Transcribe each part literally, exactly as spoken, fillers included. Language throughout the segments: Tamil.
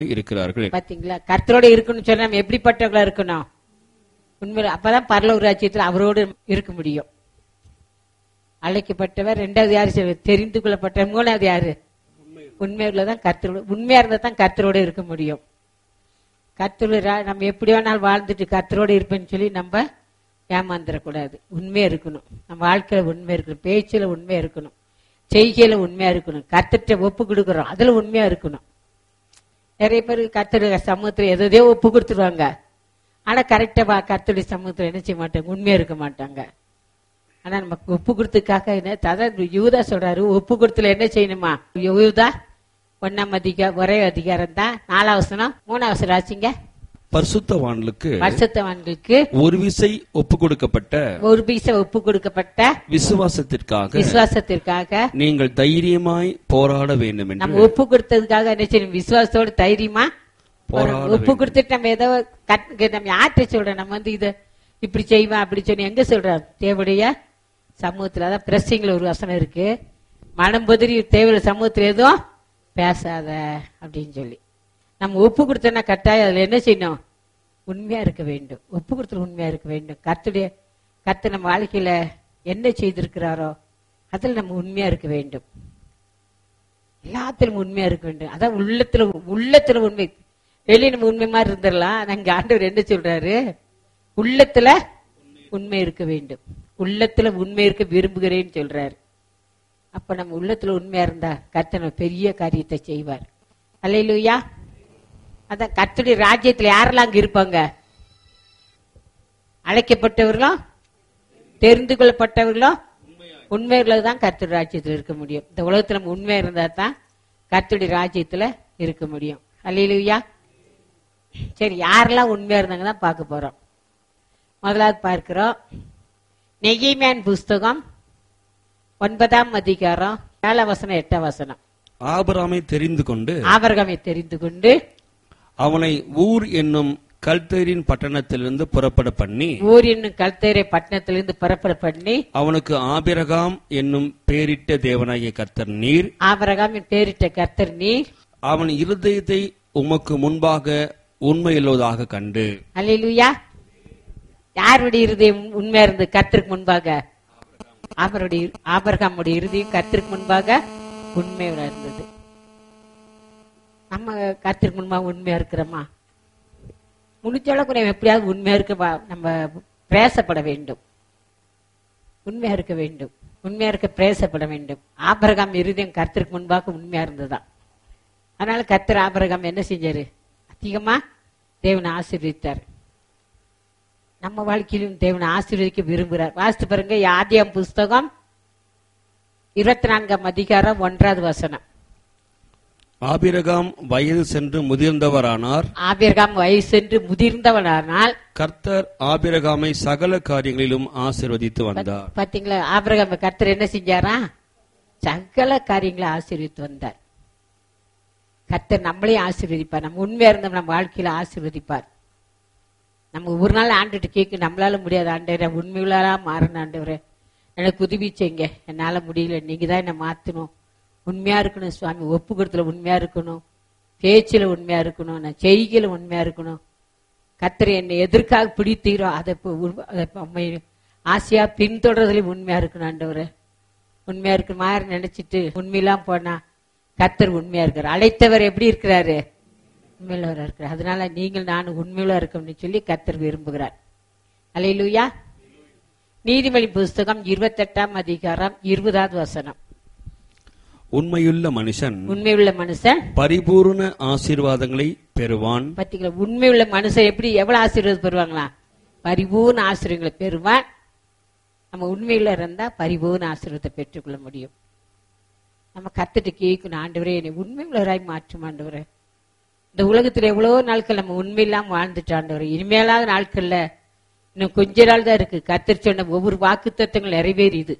இருக்கிறார்கள். பாத்தீங்களா, கர்த்தரோட இருக்கணும்னு சொன்னா நம்ம எப்படிப்பட்டவங்களா இருக்கணும்? உண்மையில அப்பதான் பரலோக ராஜ்யத்தில் அவரோடு இருக்க முடியும். அழைக்கப்பட்டவர் ரெண்டாவது யாரு சொல்றது? தெரிந்து கொள்ளப்பட்ட. மூணாவது யாரு? உண்மையுள்ளதான் கர்த்தரோட. உண்மையா இருந்தா தான் கர்த்தரோட இருக்க முடியும். கர்த்தரோட நம்ம எப்படி வேணாலும் வாழ்ந்துட்டு கர்த்தரோட இருப்பேன்னு சொல்லி நம்ம ஏமாந்துடக்கூடாது. உண்மையா இருக்கணும். நம்ம வாழ்க்கையில உண்மையா இருக்கணும், பேச்சுல உண்மையா இருக்கணும், செய்கையில உண்மையா இருக்கணும், கர்த்தர்ட்ட ஒப்பு கொடுக்கறோம் அதுல உண்மையா இருக்கணும். நிறைய பேர் கர்த்தருடைய சமூகத்துல எதையோ ஒப்பு கொடுத்துருவாங்க, ஆனா கரெக்டா கர்த்தருடைய சமூகத்துல என்ன செய்ய மாட்டாங்க, உண்மையா இருக்க மாட்டாங்க. ஆனா நமக்கு ஒப்பு கொடுத்ததுக்காக என்ன அதான் யூதா சொல்றாரு, ஒப்பு கொடுத்துல என்ன செய்யணுமா? யூதா ஒன்னாம் அதிகாரம் ஒரே அதிகாரம் தான், நாலாம் வசனம் மூணாம் வசனம் ஆச்சுங்க. பரிசுத்தவான்களுக்கு பரிசுத்தவான்களுக்கு ஒரு விசை ஒப்பு கொடுக்கப்பட்ட ஒரு பைசா ஒப்பு கொடுக்கப்பட்ட விசுவாசத்திற்காக விசுவாசத்திற்காக நீங்கள் தைரியமாய் போராட வேண்டும் என்று. நம்ம ஒப்பு கொடுத்ததுக்காக என்ன செய்யணும்? விசுவாசத்தோட தைரியமா போராட ஒப்பு கொடுத்துட்டு நம்ம ஏதோ கட்- நம்ம யார்கிட்ட சொல்றோம்? நம்ம வந்து இத இப்படி செய்வோம் அப்படி சொல்லி எங்க சொல்றோம்? தேவடைய சமூகத்துல. அதான் பிரசிங்ல ஒரு வசனம் இருக்கு, மனம் பொதிரி தேவையான சமூகத்துல எதுவும் பேசாத அப்படின்னு சொல்லி. நம்ம ஒப்பு கொடுத்தோம்னா கட்டாயம் அதுல என்ன செய்யணும்? உண்மையா இருக்க வேண்டும். ஒப்பு கொடுத்துல உண்மையா இருக்க வேண்டும். கர்த்தருடைய கர்த்தர் நம்ம வாழ்க்கையில என்ன செய்திருக்கிறாரோ அதுல நம்ம உண்மையா இருக்க வேண்டும். எல்லாத்திலும் உண்மையா இருக்க வேண்டும். அதான் உள்ளத்துல உள்ளத்துல உண்மை. வெளியே நம்ம உண்மை மாதிரி இருந்துடலாம். நாங்க ஆண்டவர் என்ன சொல்றாரு? உள்ளத்துல உண்மை இருக்க வேண்டும். உள்ளத்துல உண்மை இருக்க விரும்புகிறேன்னு சொல்றாரு. அப்ப நம்ம உள்ளத்துல உண்மையா இருந்தா கர்த்தர் நம்ம பெரிய காரியத்தை செய்வார். அல்லேலூயா. அதான் கர்த்தருடைய ராஜ்யத்துல யாரெல்லாம் அங்க இருப்பாங்க? அழைக்கப்பட்டவர்களும் தெரிந்து கொள்ளப்பட்டவர்களும் உண்மையில தான் கர்த்தருடைய ராஜ்யத்துல இருக்க முடியும். இந்த உலகத்துல நம்ம உண்மையா இருந்தா தான் கர்த்தருடைய ராஜ்யத்துல இருக்க முடியும். அல்லேலூயா. சரி, யாரெல்லாம் உண்மையா இருந்தாங்க தான் பார்க்க போறோம். முதலாவது பார்க்கிறோம், நெகேமியாவின் புஸ்தகம் ஒன்பதாம் அதிகாரம் ஏழாம் வசனம் எட்டாம் வசனம். ஆபிரகாமை தெரிந்து கொண்டு ஆபிரகாமை தெரிந்து கொண்டு அவனை ஊர் என்னும் கல்தேரின் பட்டணத்திலிருந்து புறப்பட பண்ணி ஊர் என்னும் கல்தேரை பட்டணத்திலிருந்து புறப்பட பண்ணி அவனுக்கு ஆபிரகாம் என்னும் பேரிட்ட தேவனாகிய கர்த்தர் நீர், ஆபிரகாமின் பேரிட்ட கர்த்தர் நீர், அவன் இருதயத்தை உமக்கு முன்பாக உண்மையுள்ளதாக கண்டு. அல்லேலூயா. யாருடைய இருதயம் உண்மையா இருந்தது கர்த்தருக்கு முன்பாக? அவருடைய ஆபிரகாமுடைய இருதயம் கர்த்தருக்கு முன்பாக உண்மையா இருந்தது. நம்ம கர்த்தருக்கு முன்பாக உண்மையா இருக்கிறோமா? முடிச்சளவுக்கு நம்ம எப்படியாவது உண்மையா இருக்க வா- நம்ம பிரயாசப்பட வேண்டும். உண்மையா இருக்க வேண்டும். உண்மையா இருக்க பிரயாசப்பட வேண்டும். ஆபிரகாம் இருதயம் கர்த்தருக்கு முன்பாக உண்மையா இருந்ததா. அதனால கர்த்தர் ஆபிரகாம் என்ன செஞ்சாரு? அதிகமா தேவனை ஆசீர்வதித்தார். நம்ம வாழ்க்கையிலும் தேவனை ஆசீர்வதிக்க விரும்புகிறார். வாசித்து பாருங்க, ஆதியாம் புஸ்தகம் இருபத்தி நான்காம் அதிகாரம் ஒன்றாவது வசனம். ஆபிரகாம் வயது சென்று முதிர்ந்தவரானார். ஆபிரகாம் வயசு சென்று முதிர்ந்தவனானால் கர்த்தர் ஆபிரகாமை சகல காரியங்களிலும் ஆசீர்வதித்து வந்தார். பாத்தீங்களா, ஆபிரகாம் கர்த்தர் என்ன செஞ்சாரா? சகல காரியங்களை ஆசீர்வதித்து வந்தார். கர்த்தர் நம்மளையும் ஆசீர்வதிப்பார். நம்ம உண்மையா இருந்தோம் நம்ம வாழ்க்கையில ஆசீர்வதிப்பார். நம்ம ஒரு நாள் ஆண்டுட்டு கேட்க நம்மளால முடியாது. ஆண்டவரே, உண்மையுள்ளா மாறணும் ஆண்டவரே, எனக்கு உதவி செய்யுங்க, என்னால முடியல, நீங்க தான் என்ன மாத்தணும். உண்மையா இருக்கணும் சுவாமி, ஒப்பு கொடுத்துல உண்மையா இருக்கணும், பேச்சுல உண்மையா இருக்கணும், நான் செய்கையில உண்மையா இருக்கணும். கர்த்தர் என்னை எதற்காக பிடித்தீரோ அதை பு- உ- அதை ப- உம்மை ஆசையா பின்தொடர்றதுல உண்மையா இருக்கணும் ஆண்டவரே. உண்மையா இருக்கு மாதிரி நினைச்சிட்டு உண்மையெல்லாம் போனா கர்த்தர் உண்மையா இருக்கிறார். அழைத்தவர் எப்படி இருக்கிறாரு? உண்மையுள்ளவரா இருக்கிறார். அதனால நீங்கள் நானும் உண்மையுள்ள இருக்கணும்னு சொல்லி கர்த்தர் விரும்புகிறார். அல்லேலூயா. நீதிமொழி புஸ்தகம் இருபத்தி எட்டாம் அதிகாரம் இருபதாவது வசனம். உண்மையுள்ள மனுஷன் உண்மையுள்ள மனுஷன் பரிபூர்ண ஆசீர்வாதங்களை பெறுவான். பாத்தீங்களா, உண்மையுள்ள மனுஷன் எப்படி எவ்வளவு ஆசீர்வாதம் பெறுவாங்களா? பரிபூர்ண ஆசீர்வாதங்களை பெறுவான். நம்ம உண்மையுள்ள இருந்தா பரிபூர்ண ஆசீர்வாதத்தை பெற்றுக்கொள்ள முடியும். நம்ம கத்துட்டு கேட்கணும், ஆண்டவரே என்னை உண்மையுள்ளவராய் மாற்றும் ஆண்டவரே. இந்த உலகத்துல எவ்வளவோ நாட்கள் நம்ம உண்மை இல்லாம வாழ்ந்துட்டு ஆண்டவரே, இனிமேலாத நாட்கள்ல இன்னும் கொஞ்ச நாள் தான் இருக்கு. கர்த்தர் சொன்ன ஒவ்வொரு வாக்கு தத்தங்கள் நிறைவேறிது.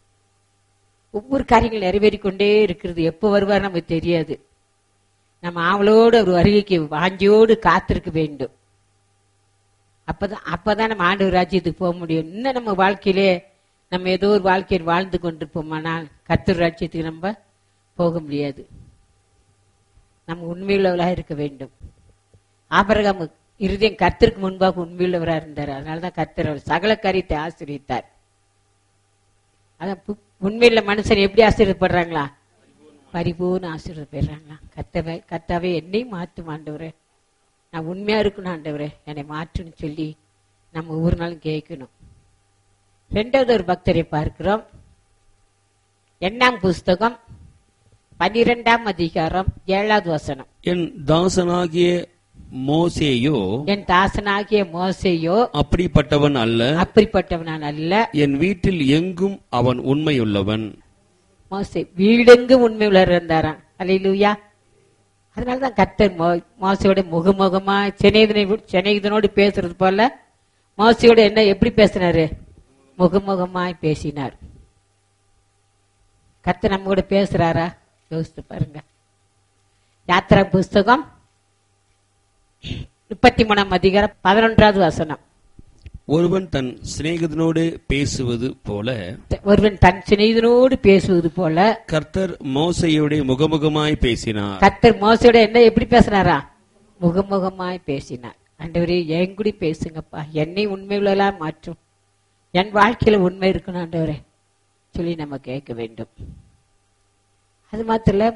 ஒவ்வொரு காரியங்கள் நிறைவேறிக்கொண்டே இருக்கிறது. எப்போ வருவார் நமக்கு தெரியாது. நம்ம ஆவலோடு ஒரு வருகைக்கு வாஞ்சியோடு காத்திருக்க வேண்டும். அப்பதான் அப்பதான் நம்ம ஆண்டவர் ராஜ்யத்துக்கு போக முடியும். இன்னும் நம்ம வாழ்க்கையிலே நம்ம ஏதோ ஒரு வாழ்க்கையில் வாழ்ந்து கொண்டிருப்போமானால் கர்த்தர் ராஜ்யத்துக்கு நம்ம போக முடியாது. நம்ம உண்மையுள்ளவர்களாக இருக்க வேண்டும். ஆபிரகாம் இருதயம் கர்த்தருக்கு முன்பாக உண்மையுள்ளவராக இருந்தார். அதனாலதான் கர்த்தர் அவர் சகல காரியத்தை ஆசீர்வதித்தார். அதான் உண்மையுள்ள மனுஷன் எப்படி ஆசீர்வதிப்படுறாங்களா? பரிபூர்ண ஆசீர்வதிப்படுறாங்களா? கர்த்தவே கர்த்தாவே என்னை மாற்றும் ஆண்டவரே, நான் உண்மையா இருக்கணும் ஆண்டவரே, என்னை மாற்றுன்னு சொல்லி நம்ம ஒவ்வொரு நாளும் கேட்கணும். ரெண்டாவது ஒரு பக்தரை பார்க்கிறோம். எண்ணாம் புஸ்தகம் பனிரெண்டாம் அதிகாரம் ஏழாவது வசனம். என் தாசனாகிய மோசேயோ என் தாசனாகிய மோசேயோ அப்படிப்பட்டவன் அல்ல, அப்படிப்பட்டவன் அல்ல, என் வீட்டில் எங்கும் அவன் உண்மையுள்ளவன். மோசே வீடெங்கும் உண்மை உள்ளவர் இருந்தாராம். அல்லேலூயா. அதனாலதான் கர்த்தர் மோசையோட முகமுகமா சென்னைதனை சென்னைதனோடு பேசுறது போல மோசையோட என்ன எப்படி பேசினாரு? முகமுகமாய் பேசினார். கர்த்தர் நம்ம கூட பேசுறாரா? யோசித்து பாருங்க. யாத்திரா புஸ்தகம் முப்பத்தி மூணாம் அதிகாரம் பதினொன்றாவது வசனம். ஒருவன் தன் சிநேகிதனோடு பேசுவது போல ஒருவன் தன் சிநேகிதனோடு பேசுவது போல கர்த்தர் மோசையோட முகமுகமாய் பேசினார். கர்த்தர் மோசையோட என்ன எப்படி பேசினாரா? முகமுகமாய் பேசினார். ஆண்டவரே என் கூட பேசுங்கப்பா, என்னை உண்மையுள்ளா மாற்றும், என் வாழ்க்கையில உண்மை இருக்கணும் ஆண்டவரே சொல்லி நம்ம கேட்க வேண்டும். அது மாத்திரம்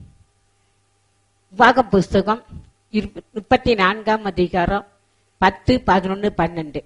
வாகம் புஸ்தகம் முப்பத்தி நான்காம் அதிகாரம் பத்து பதினொன்னு பன்னெண்டு.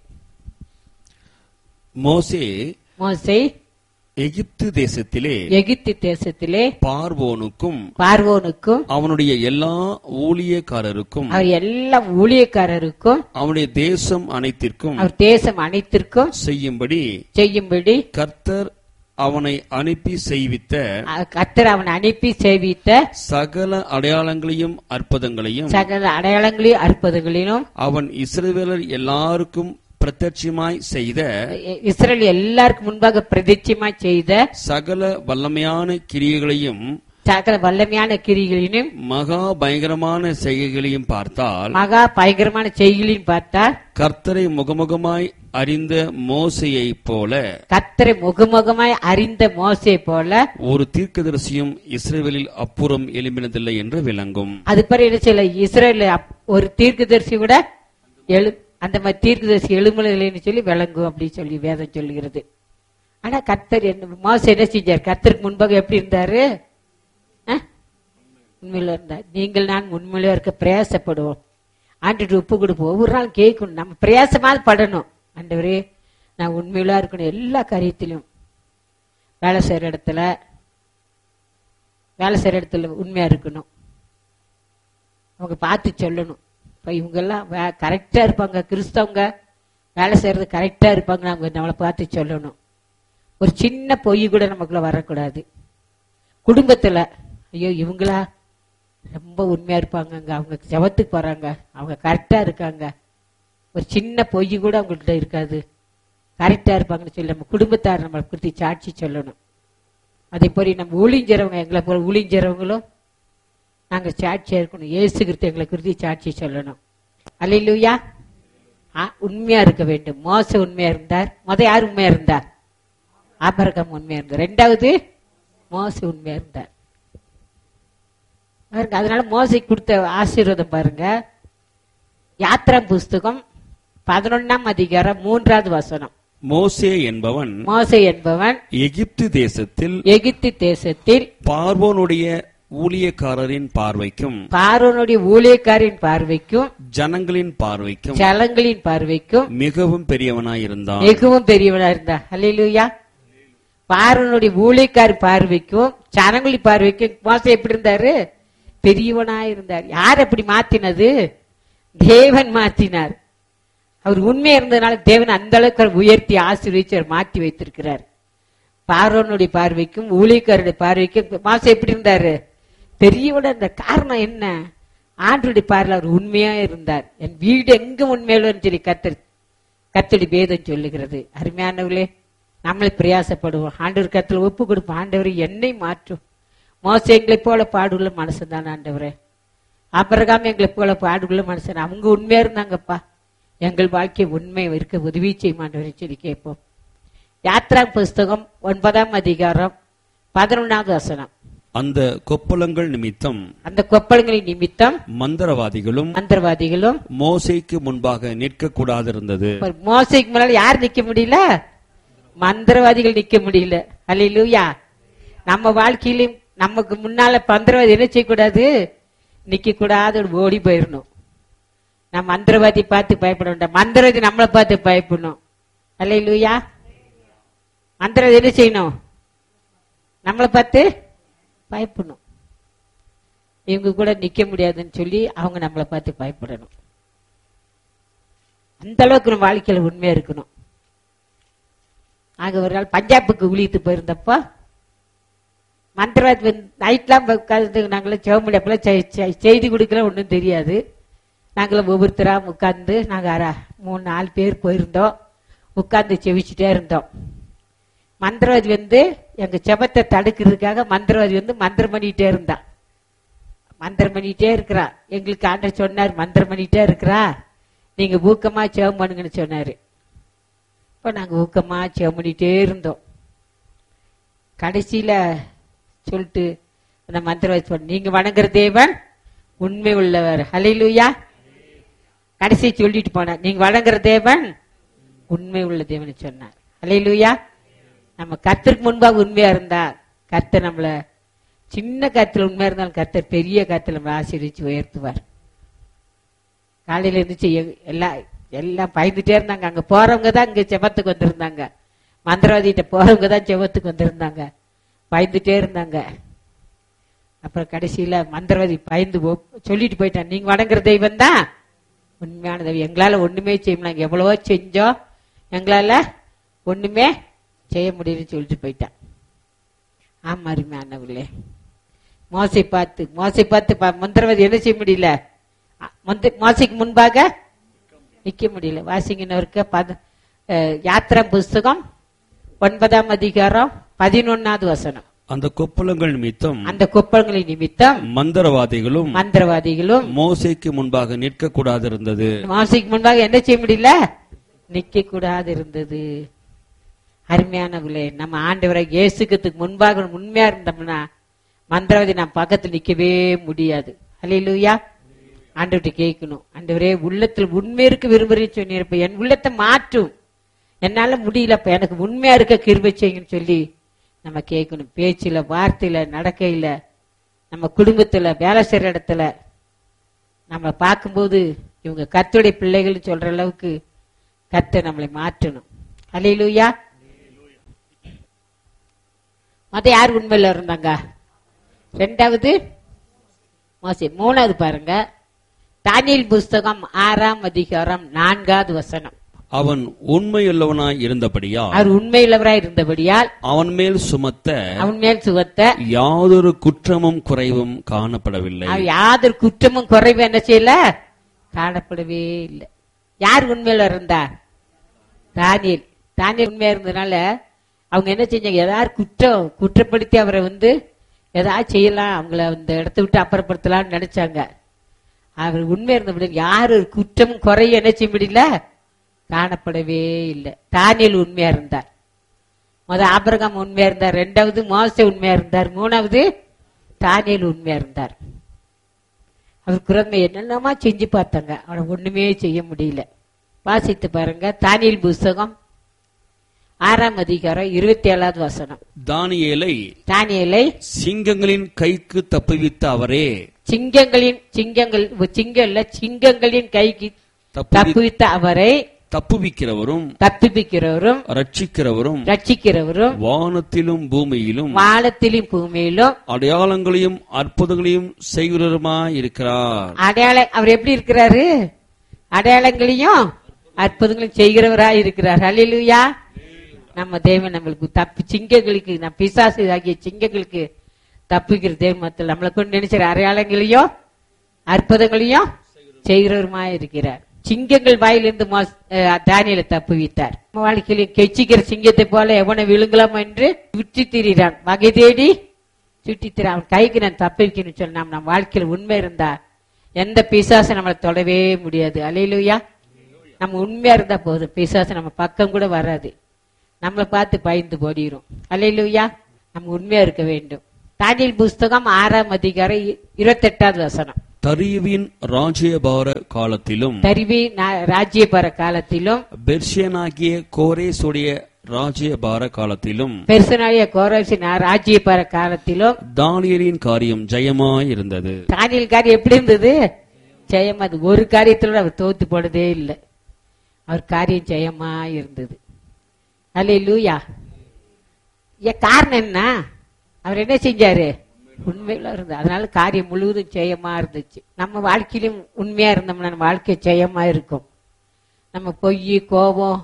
மோசே மோசே எகிப்து தேசத்திலே எகிப்து தேசத்திலே பார்வோனுக்கும் பார்வோனுக்கும் அவனுடைய எல்லா ஊழியக்காரருக்கும் அவர் எல்லா ஊழியக்காரருக்கும் அவனுடைய தேசம் அனைத்திற்கும் அவர் தேசம் அனைத்திற்கும் செய்யும்படி செய்யும்படி கர்த்தர் அவனை அனுப்பி செய்வித்த கர்த்தர் அவனை அனுப்பி செய்வித்த சகல அடையாளங்களையும் அற்புதங்களையும் சகல அடையாளங்களையும் அற்புதங்களையும் அவன் இஸ்ரவேலர் எல்லாருக்கும் பிரத்யட்சமாய் செய்த இஸ்ரேல் எல்லாருக்கும் முன்பாக பிரதிட்சமாய் செய்த சகல வல்லமையான கிரியைகளையும் சகல வல்லமையான கிரிகளையும் மகா பயங்கரமான செய்கைகளையும் பார்த்தால் மகா பயங்கரமான செய்கைகளையும் பார்த்தால் கர்த்தரை முகமுகமாய் அறிந்த மோசையை போல கர்த்தரை முகமுகமாய் அறிந்த மோசை போல ஒரு தீர்க்கதரிசியும் இஸ்ரவேலில் அப்புறம் எழும்பினதில்லை என்று விளங்கும். அது பிறகு சில இஸ்ரேல் ஒரு தீர்க்கதரிசி கூட எழு அந்த மாதிரி தீர்க்கதரிசி எழுமலைன்னு சொல்லி விளங்கும் அப்படின்னு சொல்லி வேதம் சொல்லுகிறது. ஆனா கர்த்தர் என்ன மோசை என்ன செஞ்சார்? கர்த்தருக்கு முன்பாக எப்படி இருந்தாரு? உண்மையில இருந்தார். நீங்கள் நான் உண்மையில இருக்க பிரயாசப்படுவோம். ஆண்டு உப்பு கொடுப்போம். ஒவ்வொரு நாள் கேட்கணும், நம்ம பிரயாசமாவது படணும். ஆண்டவரே நான் உண்மையில இருக்கணும், எல்லா காரியத்திலும் வேலை செய்யற இடத்துல வேலை செய்யற இடத்துல உண்மையா இருக்கணும். அவங்க பார்த்து சொல்லணும். இப்ப இவங்க எல்லாம் கரெக்டா இருப்பாங்க, கிறிஸ்தவங்க வேலை செய்யறது கரெக்டா இருப்பாங்க, அவங்க நம்மளை பார்த்து சொல்லணும். ஒரு சின்ன பொய் கூட நமக்குள்ள வரக்கூடாது. குடும்பத்துல ஐயோ இவங்களா ரொம்ப உண்மையா இருப்பாங்க, அவங்க ஜபத்துக்கு போறாங்க, அவங்க கரெக்டா இருக்காங்க, ஒரு சின்ன பொய் கூட அவங்கள்ட்ட இருக்காது, கரெக்டா இருப்பாங்கன்னு சொல்லி நம்ம குடும்பத்தார் நம்மளை குறித்து சாட்சி சொல்லணும். அதே போல நம்ம ஊழிஞ்சறவங்க எங்களை போல ஊழிஞ்சறவங்களும் நாங்க சாட்சியா இருக்கணும். இயேசு கிறிஸ்து எங்களை குறித்து சாட்சி சொல்லணும். அல்லேலூயா. உண்மையா இருக்க வேண்டும். மோசே உண்மையா இருந்தார். முத யார் உண்மையா இருந்தார்? ஆபிரகாம் உண்மையா இருந்தார். ரெண்டாவது மோசே உண்மையா இருந்தார். அதனால மோசை கொடுத்த ஆசீர்வாதம் பாருங்க. யாத்திரா புஸ்தகம் பதினொன்னாம் அதிகாரம் மூன்றாவது வசனம். மோசே என்பவன் மோசே என்பவன் எகிப்து தேசத்தில் எகிப்து தேசத்தில் பார்வோனுடைய ஊழியக்காரரின் பார்வைக்கும் பார்வோனுடைய ஊழியக்காரின் பார்வைக்கும் ஜனங்களின் பார்வைக்கும் ஜனங்களின் பார்வைக்கும் மிகவும் பெரியவனாயிருந்தான். மிகவும் பெரியவனாயிருந்தான். அல்லேலூயா. பார்வோனுடைய ஊழியக்காரி பார்வைக்கும் ஜனங்களின் பார்வைக்கும் மோசே எப்படி இருந்தாரு? பெரியவனாயிருந்தார். யார் அப்படி மாத்தினது? தேவன் மாத்தினார். அவர் உண்மையா இருந்ததுனால தேவன் அந்த அளவுக்கு உயர்த்தி ஆசீர்வதிச்சு மாற்றி வைத்திருக்கிறார். பார்வோனுடைய பார்வைக்கும் ஊழியக்காரருடைய பார்வைக்கும் மோசே எப்படி இருந்தாரு? பெரியவனா இருந்த காரணம் என்ன? ஆண்டவருடைய பார்வையில் அவர் உண்மையா இருந்தார். என் வீடு எங்க உண்மையுள்ளன்னு சொல்லி கர்த்தர் கர்த்தருடைய வேதம் சொல்லுகிறது. அருமையானவர்களே, நம்மளை பிரயாசப்படுவோம். ஆண்டவர் கர்த்தர் ஒப்பு கொடுப்போம். ஆண்டவரை என்னை மாற்றும். மோசே எங்களை போல பாடுள்ள மனுஷன் தான் ஆண்டவரே. ஆபிரகாம் எங்களை போல பாடுள்ள மனுஷன். அவங்க உண்மையா இருந்தாங்கப்பா. எங்கள் வாழ்க்கை உண்மை இருக்க உதவி செய்யும் ஆண்டவரை சொல்லி கேட்போம். யாத்ரா புஸ்தகம் ஒன்பதாம் அதிகாரம் பதினொன்னாவது வசனம். அந்த கொப்பளங்கள் நிமித்தம் அந்த கொப்பளங்களின் நிமித்தம் மந்திரவாதிகளும் மந்திரவாதிகளும் மோசேக்கு முன்பாக நிற்க கூடாதிருந்தது. மோசைக்கு முன்னால யார் நிக்க முடியல? மந்திரவாதிகள் நிக்க முடியல. அல்லேலூயா. நம்ம வாழ்க்கையிலும் நமக்கு முன்னால மந்திரவாதி என்ன செய்யக்கூடாது? நிக்க கூடாது, ஓடி போயிடணும். நம்ம மந்திரவாதி பார்த்து பயப்பட வேண்டாம், மந்திரவாதி நம்மளை பார்த்து பயப்படணும். அல்லேலூயா. மந்திரவாதி என்ன செய்யணும்? நம்மளை பார்த்து பயப்படணும். இவங்க கூட நிக்க முடியாதுன்னு சொல்லி அவங்க நம்மளை பார்த்து பயப்படணும். அந்த அளவுக்கு நம்ம வாழ்க்கையில உண்மையா இருக்கணும். ஆக ஒரு நாள் பஞ்சாபுக்கு ஊழியத்து போயிருந்தப்போ மந்திரவாதி நைட்லாம் உட்காந்து நாங்களும் ஜெபம் பண்ணி அப்பெல்லாம் செய்தி கொடுக்கல, ஒன்றும் தெரியாது. நாங்களும் ஒவ்வொருத்தரா உட்காந்து நாங்கள் மூணு நாலு பேர் போயிருந்தோம். உட்காந்து செவிச்சுட்டே இருந்தோம். மந்திரவாதி வந்து எங்க செபத்தை தடுக்கிறதுக்காக மந்திரவாதி வந்து மந்திரம் பண்ணிட்டே இருந்தான். மந்திரம் பண்ணிட்டே இருக்கிறா. எங்களுக்கு ஆண்டவர் சொன்னார், மந்திரம் பண்ணிட்டே இருக்கிறா, நீங்க ஊக்கமா ஜெபம் பண்ணுங்கன்னு சொன்னாரு. இப்ப நாங்க ஊக்கமா ஜெபம் பண்ணிட்டே இருந்தோம். கடைசியில சொல்லிட்டு அந்த மந்திரவாதி சொன்ன, நீங்க வணங்குற தேவன் உண்மை உள்ளவர். ஹல்லேலூயா. கடைசி சொல்லிட்டு போனார், நீங்க வணங்குற தேவன் உண்மை உள்ள தேவன் சொன்னார். ஹல்லேலூயா. நம்ம கர்த்தருக்கு முன்பாக உண்மையா இருந்தா கர்த்தர் நம்மள சின்ன கருத்துல உண்மையா இருந்தாலும் கர்த்தர் பெரிய கருத்துல நம்மளை ஆசீர்வதிச்சு உயர்த்துவார். காலையில இருந்துச்சு எல்லாம் எல்லாம் பயந்துட்டே இருந்தாங்க. அங்க போறவங்க தான் இங்க செபத்துக்கு வந்திருந்தாங்க. மந்திரவாதிகிட்ட போறவங்க தான் செபத்துக்கு வந்திருந்தாங்க. பயந்துட்டே இருந்தாங்க. அப்புறம் கடைசியில மந்திரவாதி பயந்து சொல்லிட்டு போயிட்டான், நீங்க வணங்குற தெய்வம் தான் உண்மையான தெய்வம். எங்களால ஒண்ணுமே செய்ய முடியல, எவ்வளவோ செஞ்சோம், எங்களால ஒண்ணுமே செய்ய முடியும்னு சொல்லிட்டு போயிட்டான். ஆமா அருமையானவர்களே, மோசை பார்த்து மோசை பார்த்து மந்திரவாதி என்ன செய்ய முடியல? மோசைக்கு முன்பாக நிக்க முடியல. வாசிங்கனவருக்கு யாத்திரா புஸ்தகம் ஒன்பதாம் அதிகாரம் பதினொன்னாவது வசனம். அந்த கொப்பளங்கள் நிமித்தம் அந்த கொப்பளங்களின் நிமித்தம் மந்திரவாதிகளும் மந்திரவாதிகளும் மோசேக்கு முன்பாக நிற்க கூடாது இருந்தது. மோசைக்கு முன்பாக என்ன செய்ய முடியல? நிக்க கூடாது இருந்தது. அருமையானவர்களே, நம்ம ஆண்டவரை இயேசுக்கு முன்பாக உண்மையா இருந்தோம்னா மந்திரவாதி நம்ம பக்கத்தில் நிக்கவே முடியாது. அல்லேலூயா. ஆண்டவர்கிட்ட கேட்கணும், ஆண்டவரே உள்ளத்தில் உண்மை இருக்க விரும்புறேன்னு சொன்னிருப்ப, என் உள்ளத்தை மாற்றும், என்னால முடியலப்ப, எனக்கு உண்மையா இருக்க கிருபை செய்யுங்கன்னு சொல்லி நம்ம கேட்கணும். பேச்சுல, வார்த்தையில, நடக்கையில, நம்ம குடும்பத்துல, வேலை செய்யற இடத்துல நம்ம பார்க்கும்போது இவங்க கர்த்தருடைய பிள்ளைகள் சொல்ற அளவுக்கு கர்த்தர் நம்மளை மாற்றணும். அல்லேலூயா. மத்த யார் உண்மையில இருந்தாங்க? ரெண்டாவது மோசே. மூணாவது பாருங்க, தானியேல் புஸ்தகம் ஆறாம் அதிகாரம் நான்காவது வசனம். அவன் உண்மையுள்ளவனாய் இருந்தபடியால் அவர் உண்மையுள்ளவராய் இருந்தபடியால் அவன் மேல் சுமத்த அவன் மேல் சுமத்த யாதொரு குற்றமும் குறைவும் காணப்படவில்லை. யாதொரு குற்றமும் குறைவும் என்ன செய்யல? காணப்படவே இல்லை. யார் உண்மையில இருந்தார்? தானியேல். தானியேல் உண்மையா இருந்ததுனால அவங்க என்ன செஞ்சாங்க? ஏதாவது குற்றம் குற்றப்படுத்தி அவரை வந்து ஏதாவது செய்யலாம், அவங்கள அந்த இடத்த விட்டு அப்புறப்படுத்தலாம்னு நினைச்சாங்க. அவர் உண்மையா இருந்தபடி யாரு குற்றம் குறைய என்ன செய்ய முடியல? காணப்படவே இல்லை. தானியேல் உண்மையா இருந்தார். முத ஆபிரகாம் உண்மையா இருந்தார், ரெண்டாவது மோசே உண்மையா இருந்தார், மூணாவது தானியேல் உண்மையா இருந்தார். அவர் குரமை என்னென்னமா செஞ்சு பார்த்தாங்க, அவனை ஒண்ணுமே செய்ய முடியல. வாசித்து பாருங்க, தானியேல் புஸ்தகம் ஆறாம் அதிகாரம் இருபத்தி ஏழாவது வசனம். தானியேலை தானியேலை சிங்கங்களின் கைக்கு தப்புவித்த அவரே, சிங்கங்களின் சிங்கங்கள் சிங்கல்ல சிங்கங்களின் கைக்கு தப்புவித்த அவரை, தப்புவிக்கிறவரும் தப்புவிக்கிறவரும் ரட்சிக்கிறவரும் ரட்சிக்கிறவரும் வானத்திலும் பூமியிலும் வானத்திலும் பூமியிலும் அடையாளங்களையும் அற்புதங்களையும் செய்கிறவருமாய் இருக்கிறார். அடையாளம் அவர் எப்படி இருக்கிறாரு? அடையாளங்களையும் அற்புதங்களையும் செய்கிறவராய் இருக்கிறார். அல்லேலூயா. நம்ம தேவன் நம்மளுக்கு தப்பு சிங்கங்களுக்கு, நம்ம பிசாசு ஆகிய சிங்கங்களுக்கு தப்புகிற தேவத்தில் நம்மளை கொண்டு நினைச்சிற அடையாளங்களையும் அற்புதங்களையும் செய்கிறவருமாய் இருக்கிறார். சிங்கங்கள் வாயிலிருந்து தானியேலை தப்புவித்தார். வாழ்க்கையில கெச்சிக்கிற சிங்கத்தை போல எவனை விழுங்கலாம் என்று சுற்றி திரிகிறான், வகை தேடி சுற்றி திர அவன் கைக்கு நான் தப்புவிக்கணும்னு சொன்ன நம்ம வாழ்க்கையில் உண்மை இருந்தா எந்த பிசாசை நம்மளை தொடவே முடியாது. அல்லேலூயா. நம்ம உண்மையா இருந்தா போதும், பிசாசு நம்ம பக்கம் கூட வராது, நம்மளை பார்த்து பயந்து போடிரும். அல்லேலூயா. நம்ம உண்மையா இருக்க வேண்டும். தானியேல் புஸ்தகம் ஆறாம் அதிகாரம் இருபத்தி எட்டாவது வசனம். தரியுவின் ராஜ்யபார காலத்திலும் தரிவி ராஜ்யபார காலத்திலும் பெர்ஷியனாகிய கோரேசுடைய ராஜ்யபார காலத்திலும் பெர்சனாகிய கோரேசின் ராஜ்யபார காலத்திலும் தானியேலின் காரியம் ஜெயமாயிருந்தது. தானியேல் காரியம் எப்படி இருந்தது? ஜெயம். அது ஒரு காரியத்துல அவர் தோத்து போனதே இல்லை. அவர் காரியம் ஜெயமா இருந்தது. அல்லேலூயா. ஏன் காரணம் என்ன? அவர் என்ன செஞ்சாரு? உண்மையில இருந்தார். அதனால காரியம் முழுவதும் ஜெயமா இருந்துச்சு. நம்ம வாழ்க்கையிலும் உண்மையா இருந்தோம்னா நம்ம வாழ்க்கை ஜெயமா இருக்கும். நம்ம பொய், கோபம்,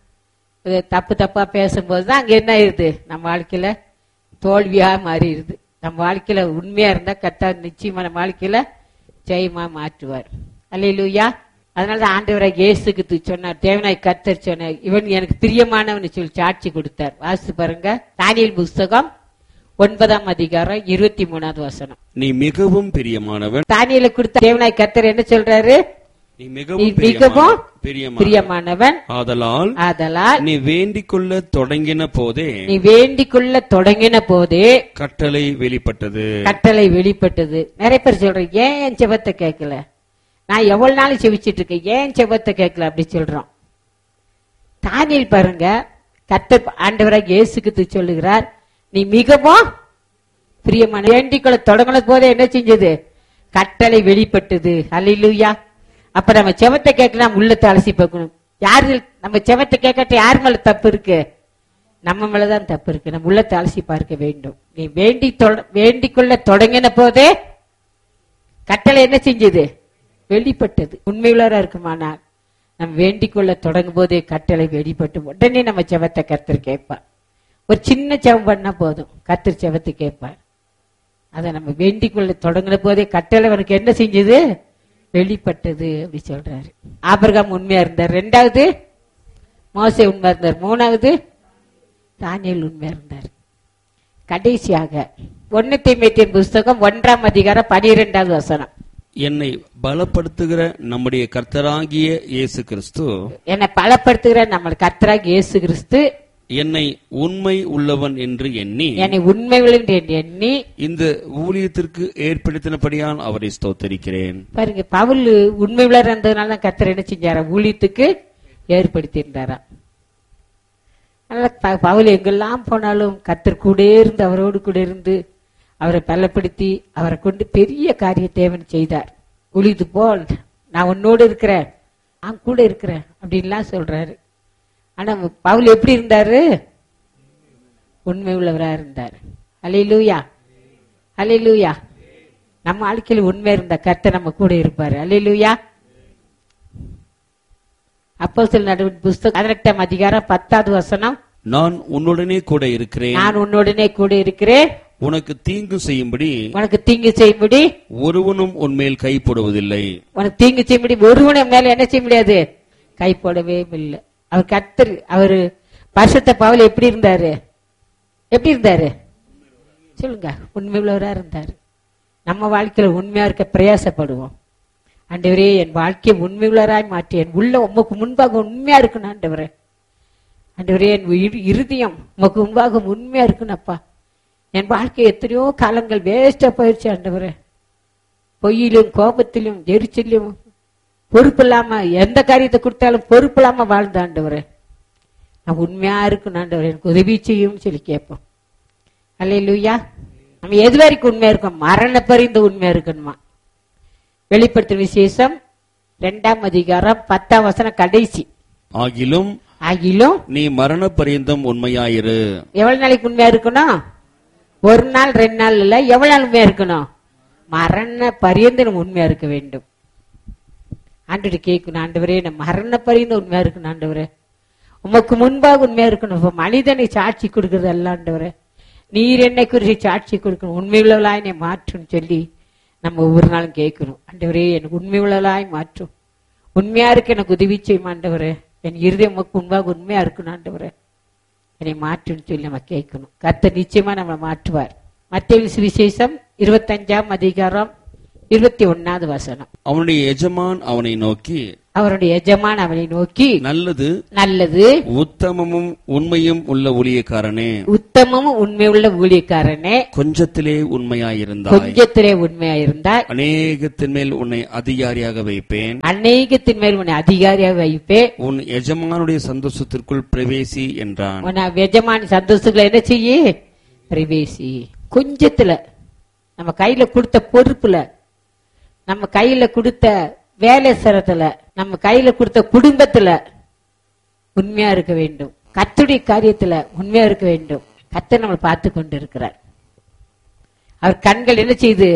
தப்பு தப்பா பேசும்போதுதான் அங்க என்ன ஆயிருது? நம்ம வாழ்க்கையில தோல்வியா மாறிடுது. நம்ம வாழ்க்கையில உண்மையா இருந்தா கர்த்தர் நிச்சயமா நம்ம வாழ்க்கையில ஜெயமா மாற்றுவார். அல்லேலூயா. அதனாலதான் ஆண்டவராகிய இயேசுக்கு சொன்னார், தேவனாய் கர்த்தர் சொன்னார், இவன் எனக்கு பிரியமானவன் சொல்லி சாட்சி கொடுத்தார். வாசித்து பாருங்க, தானியேல் புஸ்தகம் ஒன்பதாம் அதிகாரம் இருபத்தி மூணாவது வசனம். நீ மிகவும் பிரியமானவன். தானியேலுக்கு கொடுத்த தேவனாய் கர்த்தர் என்ன சொல்றாரு? நீ மிகவும் பிரியமானவன். ஆதலால் ஆதலால் நீ வேண்டிக் கொள்ள தொடங்கின போதே நீ வேண்டிக் கொள்ள தொடங்கின போதே கட்டளை வெளிப்பட்டது. கட்டளை வெளிப்பட்டது. நிறைய பேர் சொல்றேன், ஏன் என் செபத்தை கேட்கல? நான் எவ்வளவு நாள் செவிச்சிட்டு இருக்கேன், ஏன் செபத்தை கேட்கல அப்படி சொல்றோம். தானியேல் பாருங்க, கர்த்தர் ஆண்டவராகிய இயேசுக்கு சொல்லுகிறார், நீ மிகவும் பிரியமான வேண்டிக் கொள்ள தொடங்கின போதே என்ன செஞ்சது? கட்டளை வெளிப்பட்டது. அல்லேலூயா. அப்ப நம்ம செவத்தை கேட்கலாம், உள்ளத்தை அலசி பார்க்கணும். யாரு நம்ம செவத்தை கேட்கட்ட யார் மேல தப்பு இருக்கு? நம்ம மேலதான் தப்பு இருக்கு. நம்ம உள்ளத்தை அலசி பார்க்க வேண்டும். நீ வேண்டி வேண்டிக் கொள்ள தொடங்கின போதே கட்டளை என்ன செஞ்சது? வெளிப்பட்டது. உண்மையுள்ளவரா இருக்குமானா நம்ம வேண்டிக் கொள்ள தொடங்கும் போதே கட்டளை வெளிப்பட்டு உடனே நம்ம செவத்தை கர்த்தர் கேட்பார். ஒரு சின்ன செவம் பண்ணா போதும், கர்த்தர் செவத்தை கேட்பார். அதை நம்ம வேண்டிக் கொள்ள தொடங்கின போதே கட்டளை அவனுக்கு என்ன செஞ்சது? வெளிப்பட்டது அப்படி சொல்றாரு. ஆபிரகாம் உண்மையா இருந்தார். ரெண்டாவது மோசே உண்மையா இருந்தார். மூணாவது தானியேல் உண்மையா இருந்தார். கடைசியாக ஒன்னு தீமோத்தேயு புஸ்தகம் ஒன்றாம் அதிகாரம் பனிரெண்டாவது வசனம். என்னை பலப்படுத்துகிற நம்முடைய கர்த்தராகிய இயேசு கிறிஸ்து என்னை பலப்படுத்துகிற நம்ம கர்த்தராகிய இயேசு கிறிஸ்து என்னை உண்மை உள்ளவன் என்று எண்ணி என்னை உண்மை உள்ளவன் என்று எண்ணி இந்த ஊழியத்திற்கு ஏற்படுத்தினபடியால் அவரை ஸ்தோத்தரிக்கிறேன். பாருங்க, பவுல் உண்மை உள்ளவர் இருந்ததுனால தான் கர்த்தர் என்ன செஞ்சாரா? ஊழியத்துக்கு ஏற்படுத்தி இருந்தாரா. அதனால பவுல் எங்கெல்லாம் போனாலும் கர்த்தர் கூட இருந்து அவரோடு கூட இருந்து அவரை பலப்படுத்தி அவரை கொண்டு பெரிய காரிய தேவன் செய்தார். ஊழியத்து போல் நான் உன்னோடு இருக்கிறேன், நான் கூட இருக்கிறேன் அப்படின்லாம் சொல்றாரு. ஆனா பவுல் எப்படி இருந்தாரு? உண்மை உள்ளவரா இருந்தார். அல்லேலூயா, அல்லேலூயா. நம்ம வாழ்க்கையில உண்மை இருந்த கர்த்தர் நம்ம கூட இருப்பாரு. அல்லேலூயா. அப்போஸ்தலர் நடவடிக்கைகள் புஸ்தகம் பதினெட்டாம் அதிகாரம் பத்தாவது வசனம். நான் உன்னுடனே கூட இருக்கிறேன், நான் உன்னுடனே கூட இருக்கிறேன், உனக்கு தீங்கு செய்யும்படி உனக்கு தீங்கு செய்யும்படி ஒருவனும் உன்மேல் கை போடுவதில்லை. உனக்கு தீங்கு செய்யும்படி ஒருவனும் மேல என்ன செய்ய முடியாது? கை போடவே இல்லை. அவர் கர்த்தர். அவரு பரிசுத்த பவுல் எப்படி இருந்தாரு? எப்படி இருந்தாரு சொல்லுங்க? உண்மை உள்ளவரா இருந்தாரு. நம்ம வாழ்க்கையில உண்மையா இருக்க பிரயாசப்படுவோம். ஆண்டவரே, என் வாழ்க்கையை உண்மை உள்ளவராய் மாற்றி என் உள்ள உமக்கு முன்பாக உண்மையா இருக்கணும். ஆண்டவரே, ஆண்டவரே, என் இருதயம் உமக்கு முன்பாக உண்மையா இருக்கணும்ப்பா. என் வாழ்க்கை எத்தனையோ காலங்கள் வேஸ்டா போயிடுச்சு ஆண்டவரே. பொய்யிலும் கோபத்திலும் எரிச்சலும் பொறுப்பு இல்லாம எந்த காரியத்தை கொடுத்தாலும் பொறுப்பு இல்லாம வாழ்ந்த ஆண்டவரே, நான் உண்மையா இருக்கணும் ஆண்டவரே, எனக்கு உதவி செய்யும் சொல்லி கேட்போம். அல்லேலூயா. நம்ம எது வரைக்கும் உண்மையா இருக்கோம்? மரண பரிந்து உண்மையா இருக்கணுமா? வெளிப்படுத்தும் விசேஷம் இரண்டாம் அதிகாரம் பத்தாம் வசனம் கடைசி. ஆகிலும் ஆகிலும் நீ மரண பரியந்தம் உண்மையாயிரு. எவ்வளவு நாளைக்கு உண்மையா இருக்கணும்? ஒரு நாள் ரெண்டு நாள் இல்ல, எவ்வளவு நாள் உண்மையா இருக்கணும்? மரண பரியந்தம் உண்மையா இருக்க வேண்டும். ஆண்டு கேட்கணும், ஆண்டவரே நம்ம மரண பரியந்தம் உண்மையா இருக்கணும் ஆண்டவரே, உமக்கு முன்பாக உண்மையா இருக்கணும். இப்ப மனிதனை சாட்சி கொடுக்கறது அல்ல ஆண்டவரே, நீர் என்னை குறித்து சாட்சி கொடுக்கணும், உண்மை உள்ளவளாய் என்னை மாற்றும் சொல்லி நம்ம ஒவ்வொரு நாளும் கேட்கணும். ஆண்டவரே, எனக்கு உண்மை உள்ளவளாய் மாற்றும், உண்மையா இருக்கு எனக்கு உதவி செய்யும் ஆண்டவரே, என் இருதயம் உமக்கு முன்பாக உண்மையா இருக்கணும் ஆண்டவரே, என்னை மாற்றுன்னு சொல்லி நம்ம கேட்கணும். கர்த்தர் நிச்சயமா நம்ம மாற்றுவார். மத்தேயு சுவிசேஷம் இருபத்தி அஞ்சாம் அதிகாரம் இருபத்தி ஒன்னாவது வசனம். அவனுடைய எஜமான் அவனை நோக்கி, அவருடைய எஜமான் அவனை நோக்கி, நல்லது நல்லது உத்தமமும் உண்மையும் உள்ள ஊழியக்காரனே, உத்தமமும் உண்மையுள்ள ஊழியக்காரனே, கொஞ்சத்திலே உண்மையாயிருந்தாய், கொஞ்சத்திலே உண்மையாயிருந்தாய், அநேகத்தின் மேல் உன்னை அதிகாரியாக வைப்பேன், அநேகத்தின் மேல் உன்னை அதிகாரியாக வைப்பேன், உன் எஜமானுடைய சந்தோஷத்திற்குள் பிரவேசி என்றான். உன் எஜமான் சந்தோஷங்களை என்ன செய்ய? பிரவேசி. கொஞ்சத்துல, நம்ம கையில கொடுத்த பொறுப்புல, நம்ம கையில கொடுத்த வேலை ஸ்தலத்துல, நம்ம கையில கொடுத்த குடும்பத்துல உண்மையா இருக்க வேண்டும். கர்த்தருடைய காரியத்துல உண்மையா இருக்க வேண்டும். கர்த்தர் நம்ம பார்த்து கொண்டு இருக்கிறார். அவர் கண்கள் என்ன செய்து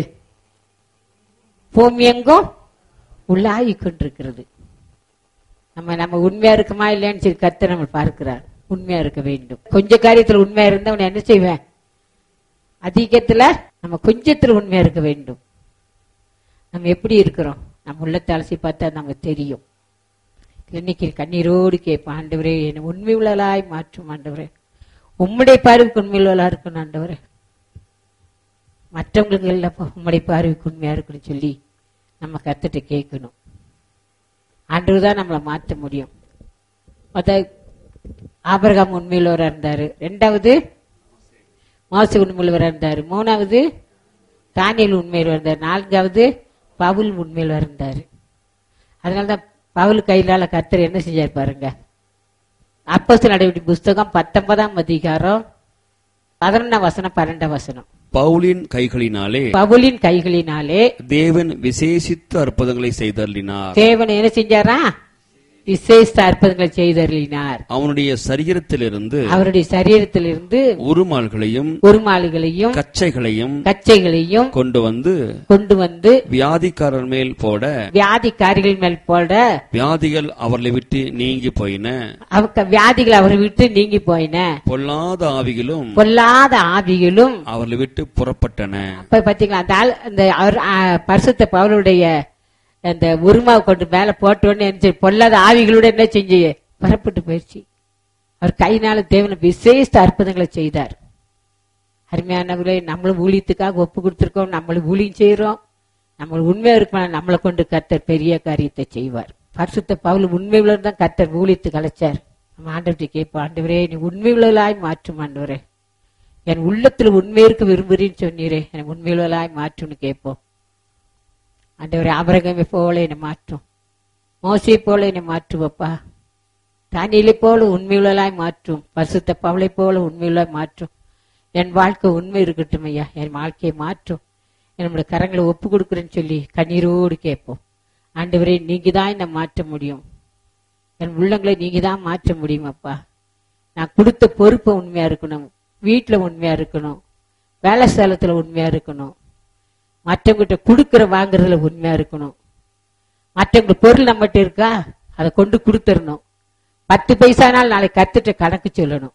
பூமி எங்கும் உள்ளாகி கொண்டிருக்கிறது. நம்ம நம்ம உண்மையா இருக்குமா இல்லையான்னு சொல்லி கர்த்தர் நம்ம பார்க்கிறார். உண்மையா இருக்க வேண்டும். கொஞ்ச காரியத்துல உண்மையா இருந்தா உன்னை என்ன செய்வேன்? அதிகத்துல நம்ம கொஞ்சத்துல உண்மையா இருக்க வேண்டும். நம்ம எப்படி இருக்கிறோம்? நம்ம உள்ளத்தை அலசி பார்த்தா நமக்கு தெரியும். இன்னைக்கு கண்ணீரோடு கேட்போம், ஆண்டவரே என்னை உண்மை உள்ளலாய் மாற்றும் ஆண்டவரே, உம்முடைய பார்வைக்கு உண்மை உள்ளலா இருக்கணும் ஆண்டவரே, மற்றவங்களுக்கு இல்லப்பா உம்முடைய பார்வைக்கு உண்மையா இருக்குன்னு சொல்லி நம்ம கர்த்தர்ட்ட கேட்கணும். ஆண்டவர் தான் நம்மளை மாற்ற முடியும். மொத ஆபிரகாம் உண்மையுள்ளவரா இருந்தாரு, ரெண்டாவது மோசே உண்மையுள்ளவரா இருந்தாரு, மூணாவது தானியேல் உண்மையில் இருந்தார், நான்காவது பவுல் உண்மையில் இருந்தாரு. அதனாலதான் பவுல் கையிலால கர்த்தர் என்ன செஞ்சார் பாருங்க. அப்போஸ்தலர் நடவடிக்கை புஸ்தகம் பத்தொன்பதாம் அதிகாரம் பதினொன்னாம் வசனம் பன்னெண்டாம் வசனம். பவுலின் கைகளினாலே பவுலின் கைகளினாலே தேவன் விசேஷித்த அற்புதங்களை செய்தருளினார். தேவன் என்ன செஞ்சாரா? விசேஷ அற்புதங்களை செய்தருளினார். அவனுடைய சரீரத்திலிருந்து அவருடைய சரீரத்திலிருந்து உருமால்களையும் உருமால்களையும் கச்சைகளையும் கச்சைகளையும் கொண்டு வந்து கொண்டு வந்து வியாதிக்காரர் மேல் போட வியாதிக்காரிகள் மேல் போட வியாதிகள் அவர்களை விட்டு நீங்கி போயின. அவங்க வியாதிகள் அவரை விட்டு நீங்கி போயின. பொல்லாத ஆவிகளும் பொல்லாத ஆவிகளும் அவர்களை விட்டு புறப்பட்டன. அப்ப பாத்தீங்களா, அந்த ஆள் அந்த பரிசுத்த பவுலுடைய அந்த உருமாவை கொண்டு மேல போட்டோன்னு பொல்லாத ஆவிகளோட என்ன செஞ்சு புறப்பட்டு போயிடுச்சு. அவர் கையினால தேவன விசேஷ அற்புதங்களை செய்தார். அருமையானவர்களே, நம்மளும் ஊழியத்துக்காக ஒப்பு கொடுத்திருக்கோம், நம்மளும் ஊழியம் செய்யறோம். நம்மளும் உண்மையா இருக்கணும், நம்மளை கொண்டு கர்த்தர் பெரிய காரியத்தை செய்வார். பரிசுத்த பவுல் உண்மை உள்ளதான் கர்த்தர் ஊழியத்துக்கு அழைச்சார். நம்ம ஆண்டவர்கிட்ட கேட்போம், ஆண்டவரே நீ உண்மை உள்ளலாய் மாற்றும் ஆண்டவரே, என் உள்ளத்துல உண்மை இருக்க விரும்புறேன்னு சொன்னீரே, என் உண்மை உள்ளலாய் மாற்றும்னு கேட்போம். ஆண்டவரே ஆபிரகாமை போல என்னை மாற்றும், மோசே போல என்னை மாற்றுவப்பா, தானியேலை போல உண்மையுள்ளலாய் மாற்றும், பரிசுத்த பவுலை போல உண்மையுள்ளாய் மாற்றும். என் வாழ்க்கை உண்மை இருக்கட்டும் ஐயா, என் வாழ்க்கையை மாற்றும், என்னோட கரங்களை ஒப்பு கொடுக்குறேன்னு சொல்லி கண்ணீரோடு கேட்போம். ஆண்டவரே நீங்க தான் என்னை மாற்ற முடியும், என் உள்ளங்களை நீங்க தான் மாற்ற முடியும் அப்பா. நான் கொடுத்த பொறுப்பை உண்மையா இருக்கணும், வீட்டுல உண்மையா இருக்கணும், வேலை ஸ்தலத்துல உண்மையா இருக்கணும், மற்றவங்கிட்ட கொடுக்கற வாங்குறதுல உண்மையா இருக்கணும். மற்றவங்க பொருள் நம்மகிட்ட இருக்கா அதை கொண்டு கொடுத்துடணும். பத்து பைசானால் நாளைக்கு கத்துட்ட கணக்கு சொல்லணும்.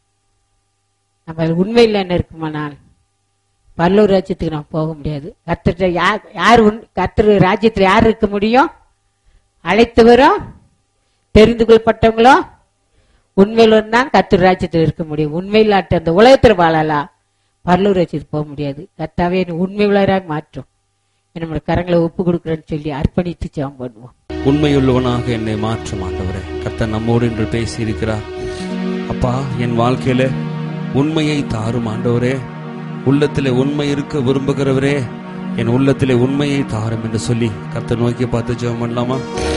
நம்ம உண்மையில் என்ன இருக்குமானால் பரலோக ராஜ்யத்துக்கு நம்ம போக முடியாது. கத்துட்ட யார் யார் கர்த்தர் ராஜ்யத்துல யார் இருக்க முடியும்? அழைத்தவரும் தெரிந்து கொள்ளப்பட்டவங்களும் உண்மையில தான் கர்த்தர் ராஜ்யத்தில் இருக்க முடியும். உண்மையில்லாட்ட அந்த உலகத்துல வாழலாம், பரலோக ராஜ்யத்துக்கு போக முடியாது. கர்த்தாவே உண்மை உள்ளவராக மாற்றும், நம்மளோட கரங்களை ஒப்பு கொடுக்குறேன்னு சொல்லி அர்ப்பணித்து ஜெபம் பண்ணுவோம். உண்மையுள்ளவனாக என்னை மாற்றும் ஆண்டவரே. கர்த்தர் நம்மோடு என்று பேசி இருக்கிறார். அப்பா, என் வாழ்க்கையில உண்மையை தாரும் ஆண்டவரே. உள்ளத்திலே உண்மை இருக்க விரும்புகிறவரே, என் உள்ளத்திலே உண்மையை தாரும் என்று சொல்லி கர்த்தர் நோக்கி பார்த்து ஜெபம் பண்ணலாமா?